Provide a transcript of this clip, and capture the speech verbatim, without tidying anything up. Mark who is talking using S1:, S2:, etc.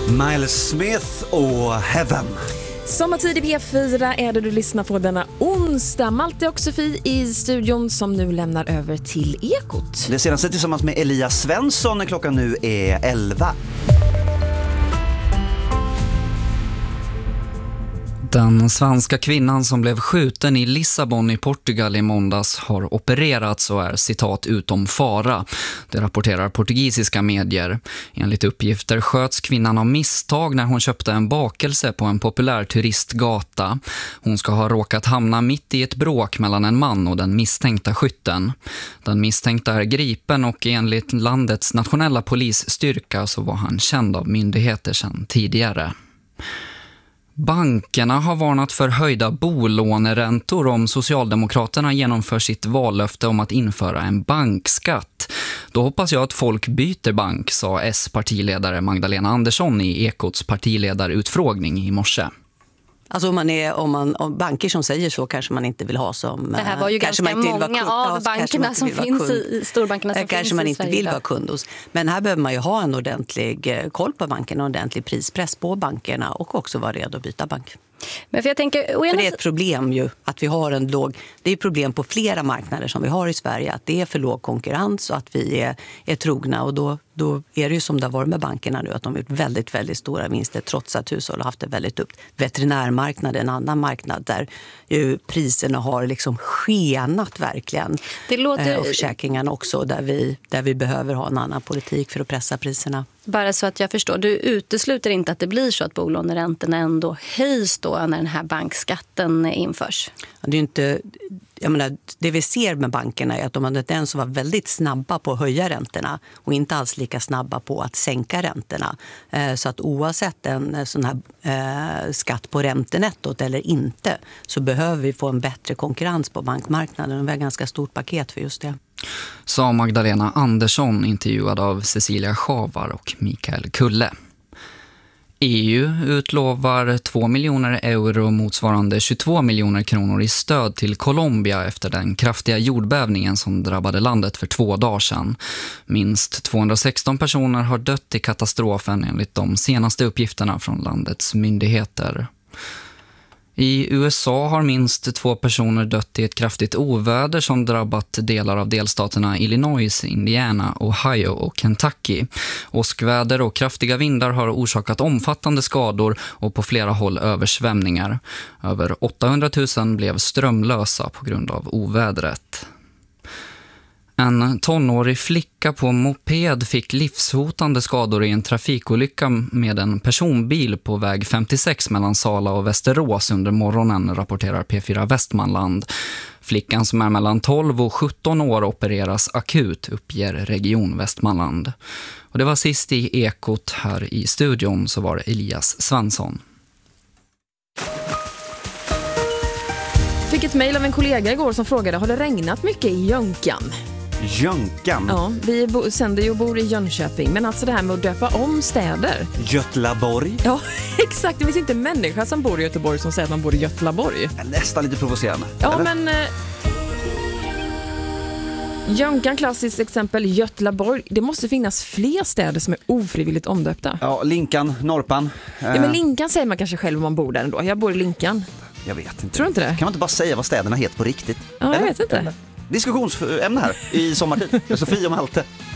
S1: Miles Smith och Heaven.
S2: Sommartid i P fyra är det du lyssnar på denna onsdag. Malte och Sofie i studion som nu lämnar över till Ekot.
S1: Det senaste tillsammans med Elias Svensson när klockan nu är elva.
S3: Den svenska kvinnan som blev skjuten i Lissabon i Portugal i måndags har opererats och är citat utom fara. Det rapporterar portugisiska medier. Enligt uppgifter sköts kvinnan av misstag när hon köpte en bakelse på en populär turistgata. Hon ska ha råkat hamna mitt i ett bråk mellan en man och den misstänkta skytten. Den misstänkta är gripen och enligt landets nationella polisstyrka så var han känd av myndigheter sedan tidigare. Bankerna har varnat för höjda bolåneräntor om Socialdemokraterna genomför sitt vallöfte om att införa en bankskatt. Då hoppas jag att folk byter bank, sa S-partiledare Magdalena Andersson i Ekots partiledarutfrågning i morse.
S4: Alltså om man är om man om banker som säger så kanske man inte vill ha som
S5: det här var ju ganska många kund, av ja, bankerna som finns i storbankerna som
S4: kanske
S5: finns
S4: man
S5: i
S4: inte
S5: Sverige
S4: vill vara kund hos. Men här behöver man ju ha en ordentlig koll på bankerna och en ordentlig prispress på bankerna och också vara redo att byta bank.
S5: Men för jag tänker,
S4: för det är ett problem ju att vi har en låg, det är ett problem på flera marknader som vi har i Sverige att det är för låg konkurrens och att vi är, är trogna och då, då är det ju som det har varit med bankerna nu att de har gjort väldigt, väldigt stora vinster trots att hushåll har haft det väldigt upp. Veterinärmarknaden, en annan marknad där ju priserna har liksom skenat verkligen.
S5: Det låter...
S4: Och försäkringarna också där vi, där vi behöver ha en annan politik för att pressa priserna.
S5: Bara så att jag förstår, du utesluter inte att det blir så att bolåneräntorna ändå höjs då när den här bankskatten införs?
S4: Det är inte, jag menar, det vi ser med bankerna är att de hade den som var väldigt snabba på att höja räntorna och inte alls lika snabba på att sänka räntorna. Så att oavsett en sån här eh, skatt på räntenettot eller inte så behöver vi få en bättre konkurrens på bankmarknaden. Vi har ett ganska stort paket för just det.
S3: Sa Magdalena Andersson, intervjuad av Cecilia Schavar och Mikael Kulle. E U utlovar två miljoner euro motsvarande tjugotvå miljoner kronor i stöd till Colombia efter den kraftiga jordbävningen som drabbade landet för två dagar sedan. Minst tvåhundrasexton personer har dött i katastrofen enligt de senaste uppgifterna från landets myndigheter. I U S A har minst två personer dött i ett kraftigt oväder som drabbat delar av delstaterna Illinois, Indiana, Ohio och Kentucky. Åskväder och kraftiga vindar har orsakat omfattande skador och på flera håll översvämningar. Över åttahundratusen blev strömlösa på grund av ovädret. En tonårig flicka på moped fick livshotande skador i en trafikolycka med en personbil på väg femtiosex mellan Sala och Västerås under morgonen, rapporterar P fyra Västmanland. Flickan som är mellan tolv och sjutton år opereras akut, uppger Region Västmanland. Och det var sist i Ekot. Här i studion så var det Elias Svensson.
S2: Fick ett mejl av en kollega igår som frågade, har det regnat mycket i Jönkan?
S1: Jönkan?
S2: Ja, vi bo- sänder ju och bor i Jönköping. Men alltså det här med att döpa om städer.
S1: Götlaborg?
S2: Ja, exakt. Det finns inte en människa som bor i Göteborg som säger att man bor i Götlaborg.
S1: Nästan lite provocerande.
S2: Ja,
S1: eller?
S2: men... Eh, Jönkan, klassiskt exempel, Götlaborg. Det måste finnas fler städer som är ofrivilligt omdöpta.
S1: Ja, Linkan, Norpan.
S2: Ja, men Linkan säger man kanske själv om man bor där ändå. Jag bor i Linkan.
S1: Jag vet inte.
S2: Tror du inte det?
S1: Kan man inte bara säga vad städerna heter på riktigt?
S2: Ja, jag
S1: eller?
S2: vet inte.
S1: Diskussionsämne här i sommartid. Sofie och Malte.